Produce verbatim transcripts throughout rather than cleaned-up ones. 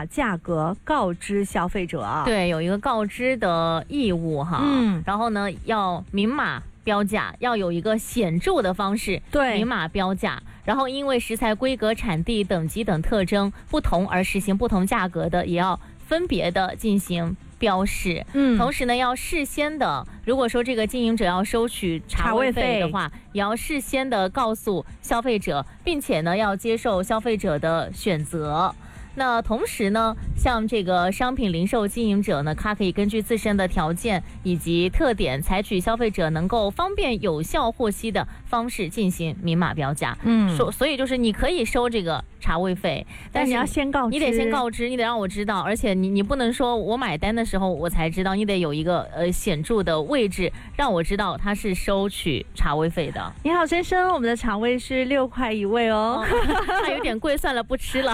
把价格告知消费者啊。 对，有一个告知的义务哈。嗯，然后呢，要明码标价，要有一个显著的方式， 对， 明码标价。然后因为食材规格、产地、等级等特征不同而实行不同价格的，也要分别的进行标示。嗯，同时呢，要事先的，如果说这个经营者要收取茶位费的话，也要事先的告诉消费者，并且呢，要接受消费者的选择。那同时呢，像这个商品零售经营者呢，他可以根据自身的条件以及特点，采取消费者能够方便有效获悉的方式进行明码标价。嗯，所所以就是你可以收这个茶位费，但是你要先告知， 你得先告知，你得让我知道，而且你你不能说我买单的时候我才知道，你得有一个呃显著的位置让我知道它是收取茶位费的。 你好，先生，我们的茶位是六块一位哦， 它有点贵，算了，不吃了。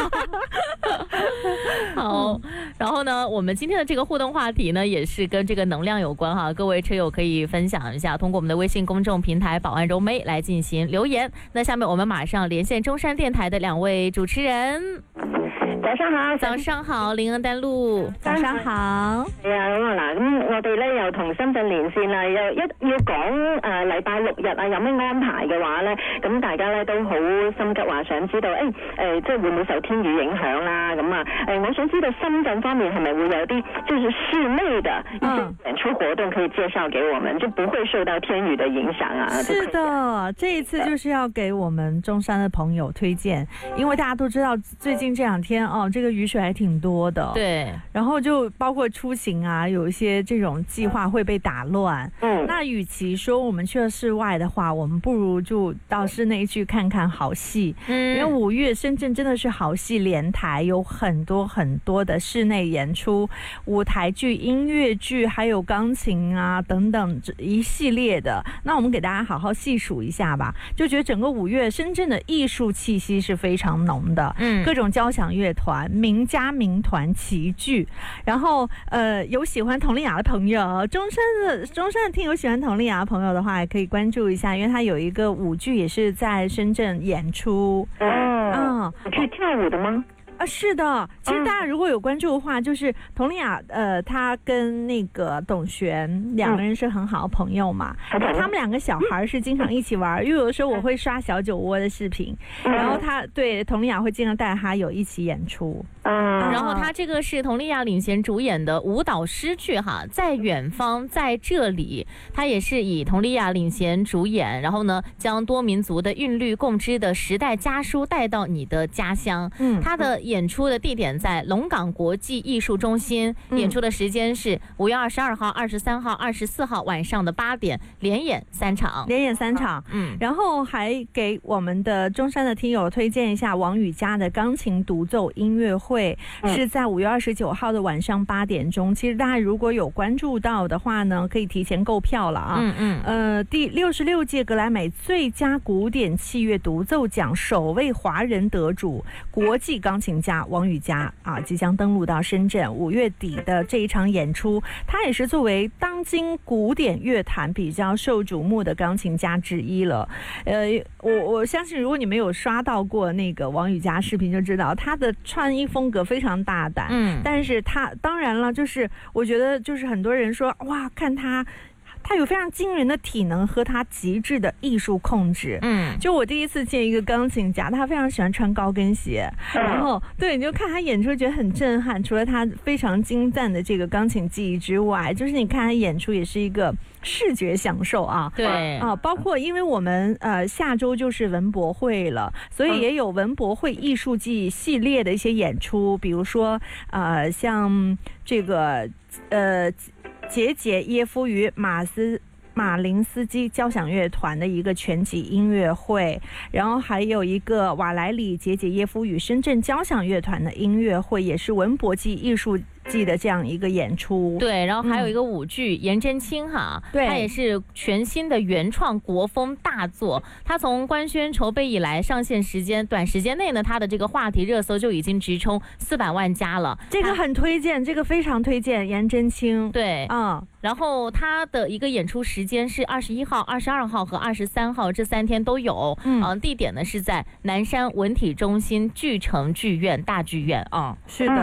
好，然后呢，我们今天的这个互动话题呢，也是跟这个能量有关哈。各位车友可以分享一下，通过我们的微信公众平台“宝安柔妹”来进行留言。那下面我们马上连线中山电台的两位主持人。 早上好， 早上好，林恩丹路， 早上好。 係啊，咁啊嗱，咁我哋咧又同深圳連線啦，又一要講誒禮拜六日啊有咩安排嘅話咧，咁大家咧都好心急話想知道，誒、欸、誒、呃、即係會唔會受天雨影響啦？咁啊誒，我想知道深圳方面係咪會有啲就是室內的一些演出活動可以介紹給我們，就不會受到天雨的影響啊？ 是的，這一次就是要給我們中山的朋友推薦，因為大家都知道最近這兩天哦，這個雨水還挺多的， 對， 然後就包括出行啊，有一些這種計劃會被打亂。嗯，那與其說我們去了室外的話，我們不如就到室內去看看好戲。嗯，因為五月深圳真的是好戲連台，有很多很多的室內演出，舞台劇、音樂劇，還有鋼琴啊等等一系列的。那我們給大家好好細數一下吧，就覺得整個五月深圳的藝術氣息是非常濃的。嗯，各種交響樂團、名家名團齊聚，然後呃有喜歡佟麗婭的朋友，中山的中山的聽有喜歡佟麗婭的朋友的話，也可以關注一下，因為他有一個舞劇也是在深圳演出。 哦，嗯，去跳舞的嗎？ 啊，是的，其實大家如果有關注的話，就是佟麗婭，呃，她跟那個董璇兩個人是很好的朋友嘛，嗯，然後他們兩個小孩是經常一起玩，因為有的時候我會刷小酒窩的視頻，然後他對佟麗婭會經常帶她有一起演出。 嗯，然後他這個是佟麗婭領銜主演的舞蹈詩劇哈，在遠方在這裡，他也是以佟麗婭領銜主演，然後呢將多民族的韻律共織的時代家書帶到你的家鄉。嗯，他的演出的地點在龍港國際藝術中心，演出的時間是五月二十二號、二十三號、二十四號晚上的八點，連演三場， 連演三場。嗯，然後還給我們的中山的聽友推薦一下王羽佳的鋼琴獨奏音樂會，是在五月二十九號的晚上八點鐘。其實大家如果有關注到的話呢，可以提前購票了啊。嗯嗯。呃，第六十六屆格萊美最佳古典器樂獨奏獎首位華人得主，國際鋼琴家王羽佳啊，即將登陸到深圳。五月底的這一場演出，他也是作為當今古典樂壇比較受矚目的鋼琴家之一了。呃，我我相信如果你沒有刷到過那個王羽佳視頻，就知道他的穿衣風格非常大膽。嗯，但是他當然了，就是我覺得就是很多人說哇，看他。他有非常驚人的體能和他極致的藝術控制。嗯，就我第一次見一個鋼琴家，他非常喜歡穿高跟鞋，然後對，你就看他演出覺得很震撼。除了他非常精湛的這個鋼琴技藝之外，就是你看他演出也是一個視覺享受啊。 對啊，包括因為我們呃下周就是文博會了，所以也有文博會藝術季系列的一些演出，比如說呃像這個呃。傑傑耶夫與馬斯馬林斯基交響樂團的一個全集音樂會，然後還有一個瓦萊里傑傑耶夫與深圳交響樂團的音樂會，也是文博季藝術季的這樣一個演出。 對，然後還有一個舞劇顏真卿哈，對，它也是全新的原創國風大作。它從官宣籌備以來，上線時間短時間內呢，它的這個話題熱搜就已經直衝四百萬加了。 這個很推薦，這個非常推薦顏真卿。 對，嗯，然後它的一個演出時間是二十一號、二十二號和二十三號，這三天都有。嗯，呃、地點呢是在南山文體中心巨城劇院大劇院啊。是的。